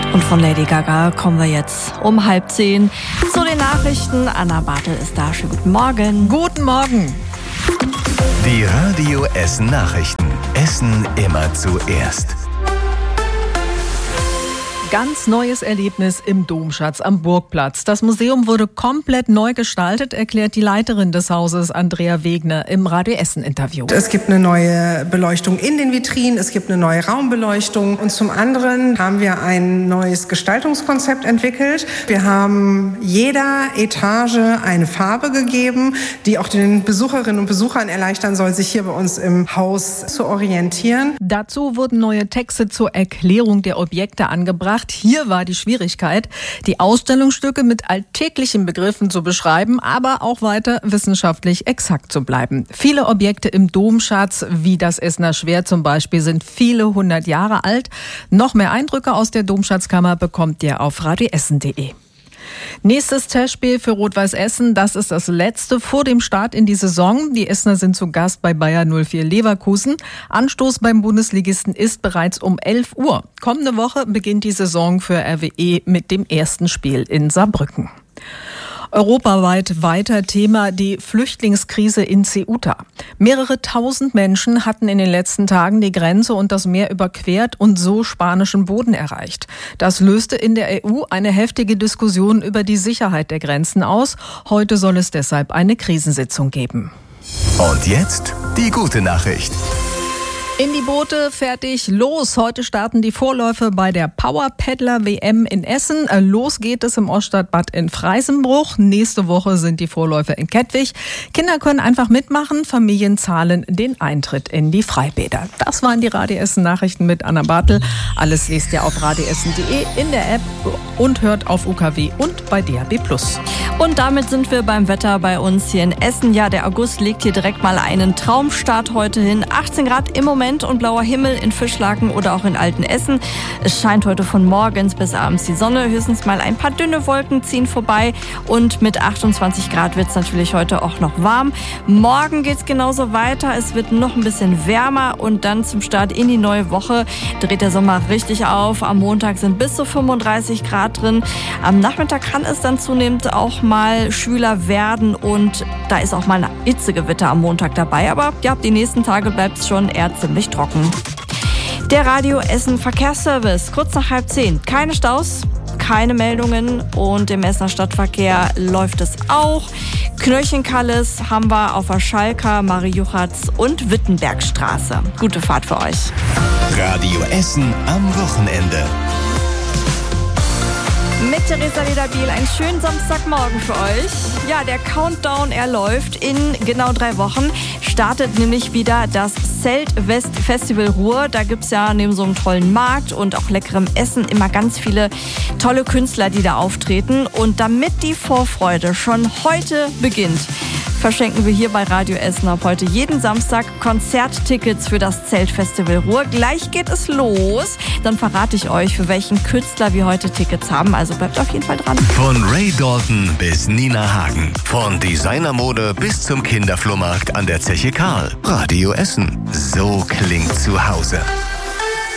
Und von Lady Gaga kommen wir jetzt um 9:30 zu den Nachrichten. Anna Bartel ist da. Schönen guten Morgen. Guten Morgen. Die Radio Essen Nachrichten. Essen immer zuerst. Ganz neues Erlebnis im Domschatz am Burgplatz. Das Museum wurde komplett neu gestaltet, erklärt die Leiterin des Hauses, Andrea Wegner, im Radio Essen-Interview. Es gibt eine neue Beleuchtung in den Vitrinen, es gibt eine neue Raumbeleuchtung und zum anderen haben wir ein neues Gestaltungskonzept entwickelt. Wir haben jeder Etage eine Farbe gegeben, die auch den Besucherinnen und Besuchern erleichtern soll, sich hier bei uns im Haus zu orientieren. Dazu wurden neue Texte zur Erklärung der Objekte angebracht. Hier war die Schwierigkeit, die Ausstellungsstücke mit alltäglichen Begriffen zu beschreiben, aber auch weiter wissenschaftlich exakt zu bleiben. Viele Objekte im Domschatz, wie das Essener Schwert zum Beispiel, sind viele 100 Jahre alt. Noch mehr Eindrücke aus der Domschatzkammer bekommt ihr auf radioessen.de. Nächstes Testspiel für Rot-Weiß Essen, das ist das letzte vor dem Start in die Saison. Die Essener sind zu Gast bei Bayer 04 Leverkusen. Anstoß beim Bundesligisten ist bereits um 11 Uhr. Kommende Woche beginnt die Saison für RWE mit dem ersten Spiel in Saarbrücken. Europaweit weiter Thema die Flüchtlingskrise in Ceuta. Mehrere tausend Menschen hatten in den letzten Tagen die Grenze und das Meer überquert und so spanischen Boden erreicht. Das löste in der EU eine heftige Diskussion über die Sicherheit der Grenzen aus. Heute soll es deshalb eine Krisensitzung geben. Und jetzt die gute Nachricht. In die Boote, fertig, los. Heute starten die Vorläufe bei der Power Paddler WM in Essen. Los geht es im Oststadtbad in Freisenbruch. Nächste Woche sind die Vorläufe in Kettwig. Kinder können einfach mitmachen, Familien zahlen den Eintritt in die Freibäder. Das waren die Radio Essen Nachrichten mit Anna Bartel. Alles lest ihr auf radioessen.de, in der App und hört auf UKW und bei DAB+. Und damit sind wir beim Wetter bei uns hier in Essen. Ja, der August legt hier direkt mal einen Traumstart heute hin. 18 Grad im Moment und blauer Himmel in Fischlaken oder auch in Altenessen. Es scheint heute von morgens bis abends die Sonne. Höchstens mal ein paar dünne Wolken ziehen vorbei. Und mit 28 Grad wird es natürlich heute auch noch warm. Morgen geht es genauso weiter. Es wird noch ein bisschen wärmer und dann zum Start in die neue Woche dreht der Sommer richtig auf. Am Montag sind bis zu 35 Grad drin. Am Nachmittag kann es dann zunehmend auch mal schwüler werden und da ist auch mal ein Hitzegewitter am Montag dabei. Aber ja, die nächsten Tage bleibt es schon eher ziemlich trocken. Der Radio Essen Verkehrsservice, kurz nach 9:30. Keine Staus, keine Meldungen und im Essener Stadtverkehr läuft es auch. Knöchenkalles haben wir auf der Schalker, Marie-Juchatz und Wittenbergstraße. Gute Fahrt für euch. Radio Essen am Wochenende. Mit Theresa Lederbiel einen schönen Samstagmorgen für euch. Ja, der Countdown, er läuft. In genau 3 Wochen startet nämlich wieder das Zeltfestival Ruhr. Da gibt es ja neben so einem tollen Markt und auch leckerem Essen immer ganz viele tolle Künstler, die da auftreten. Und damit die Vorfreude schon heute beginnt, verschenken wir hier bei Radio Essen ab heute jeden Samstag Konzerttickets für das Zeltfestival Ruhr. Gleich geht es los. Dann verrate ich euch, für welchen Künstler wir heute Tickets haben. Also bleibt auf jeden Fall dran. Von Ray Dalton bis Nina Hagen. Von Designermode bis zum Kinderflohmarkt an der Zeche Karl. Radio Essen. So klingt zu Hause.